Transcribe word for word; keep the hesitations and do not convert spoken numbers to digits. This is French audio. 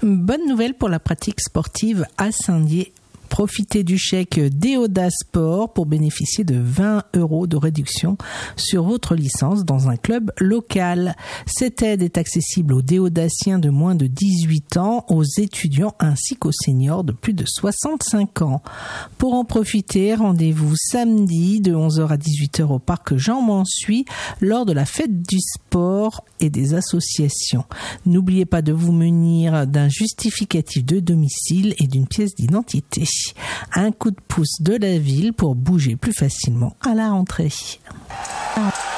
Bonne nouvelle pour la pratique sportive à Saint-Dié. Profitez du chèque Déodat Sport pour bénéficier de vingt euros de réduction sur votre licence dans un club local. Cette aide est accessible aux déodatiens de moins de dix-huit ans, aux étudiants ainsi qu'aux seniors de plus de soixante-cinq ans. Pour en profiter, rendez-vous samedi de onze heures à dix-huit heures au parc Jean Mansuy lors de la fête du sport et des associations. N'oubliez pas de vous munir d'un justificatif de domicile et d'une pièce d'identité. Un coup de pouce de la ville pour bouger plus facilement à la rentrée.